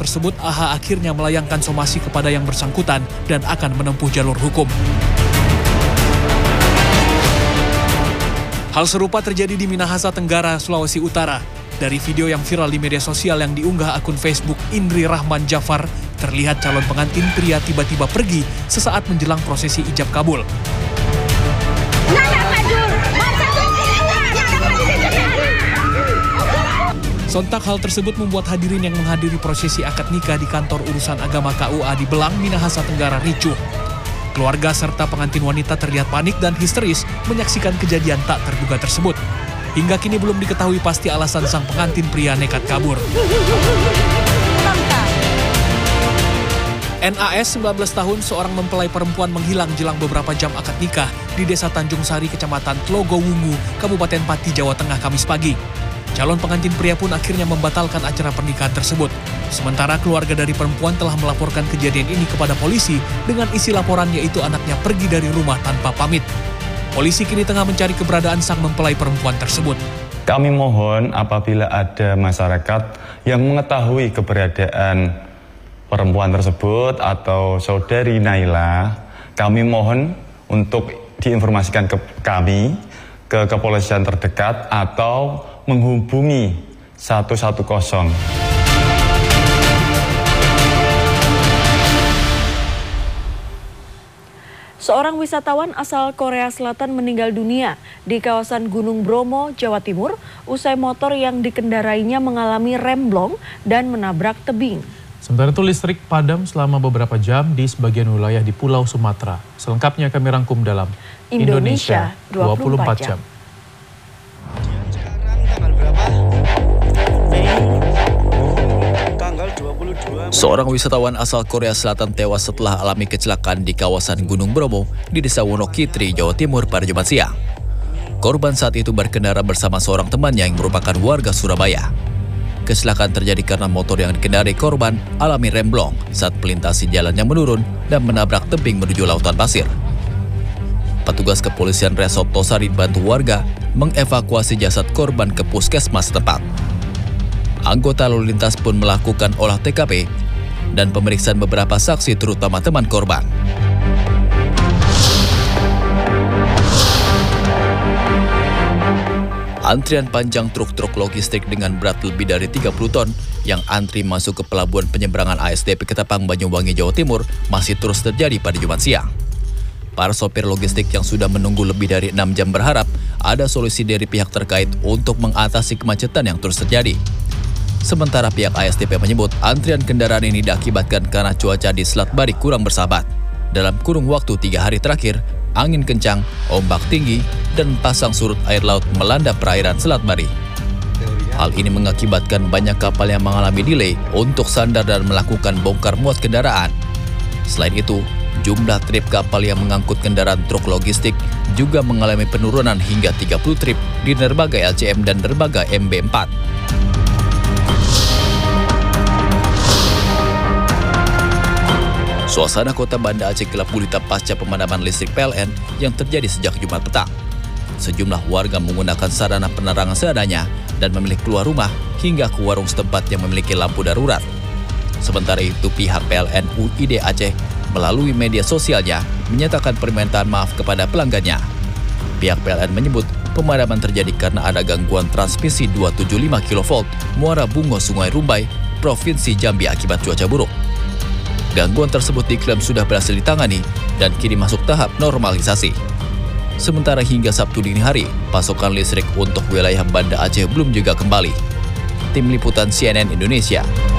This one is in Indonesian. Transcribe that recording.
tersebut, AH akhirnya melayangkan somasi kepada yang bersangkutan dan akan menempuh jalur hukum. Hal serupa terjadi di Minahasa Tenggara, Sulawesi Utara. Dari video yang viral di media sosial yang diunggah akun Facebook Indri Rahman Jafar, terlihat calon pengantin pria tiba-tiba pergi sesaat menjelang prosesi ijab kabul. Sontak hal tersebut membuat hadirin yang menghadiri prosesi akad nikah di kantor urusan agama KUA di Belang, Minahasa Tenggara ricuh. Keluarga serta pengantin wanita terlihat panik dan histeris menyaksikan kejadian tak terduga tersebut. Hingga kini belum diketahui pasti alasan sang pengantin pria nekat kabur. NAS 19 tahun, seorang mempelai perempuan menghilang jelang beberapa jam akad nikah di Desa Tanjung Sari, Kecamatan Tlogowungu, Kabupaten Pati, Jawa Tengah, Kamis pagi. Calon pengantin pria pun akhirnya membatalkan acara pernikahan tersebut. Sementara keluarga dari perempuan telah melaporkan kejadian ini kepada polisi dengan isi laporan yaitu anaknya pergi dari rumah tanpa pamit. Polisi kini tengah mencari keberadaan sang mempelai perempuan tersebut. Kami mohon apabila ada masyarakat yang mengetahui keberadaan perempuan tersebut atau saudari Naila, kami mohon untuk diinformasikan ke kami, ke kepolisian terdekat atau menghubungi 110. Seorang wisatawan asal Korea Selatan meninggal dunia di kawasan Gunung Bromo, Jawa Timur, usai motor yang dikendarainya mengalami remblong dan menabrak tebing. Sementara itu listrik padam selama beberapa jam di sebagian wilayah di Pulau Sumatera. Selengkapnya kami rangkum dalam Indonesia 24 jam. Seorang wisatawan asal Korea Selatan tewas setelah alami kecelakaan di kawasan Gunung Bromo di Desa Wonokitri, Jawa Timur pada Jumat siang. Korban saat itu berkendara bersama seorang temannya yang merupakan warga Surabaya. Kecelakaan terjadi karena motor yang dikendarai korban alami remblong saat melintasi jalan yang menurun dan menabrak tebing menuju lautan pasir. Petugas kepolisian Resort Tosari dibantu warga mengevakuasi jasad korban ke puskesmas setempat. Anggota lalu lintas pun melakukan olah TKP dan pemeriksaan beberapa saksi terutama teman korban. Antrian panjang truk-truk logistik dengan berat lebih dari 30 ton yang antri masuk ke pelabuhan penyeberangan ASDP Ketapang, Banyuwangi, Jawa Timur masih terus terjadi pada Jumat siang. Para sopir logistik yang sudah menunggu lebih dari 6 jam berharap ada solusi dari pihak terkait untuk mengatasi kemacetan yang terus terjadi. Sementara pihak ASDP menyebut antrian kendaraan ini diakibatkan karena cuaca di Selat Bari kurang bersahabat. Dalam kurung waktu 3 hari terakhir, angin kencang, ombak tinggi, dan pasang surut air laut melanda perairan Selat Bari. Hal ini mengakibatkan banyak kapal yang mengalami delay untuk sandar dan melakukan bongkar muat kendaraan. Selain itu, jumlah trip kapal yang mengangkut kendaraan truk logistik juga mengalami penurunan hingga 30 trip di dermaga LCM dan dermaga MB4. Suasana kota Banda Aceh gelap gulita pasca pemadaman listrik PLN yang terjadi sejak Jumat petang. Sejumlah warga menggunakan sarana penerangan seadanya dan memilih keluar rumah hingga ke warung setempat yang memiliki lampu darurat. Sementara itu pihak PLN UID Aceh melalui media sosialnya menyatakan permintaan maaf kepada pelanggannya. Pihak PLN menyebut pemadaman terjadi karena ada gangguan transmisi 275 kV Muara Bungo Sungai Rumbai, Provinsi Jambi akibat cuaca buruk. Gangguan tersebut diklaim sudah berhasil ditangani dan kini masuk tahap normalisasi. Sementara hingga Sabtu dini hari, pasokan listrik untuk wilayah Banda Aceh belum juga kembali. Tim Liputan CNN Indonesia.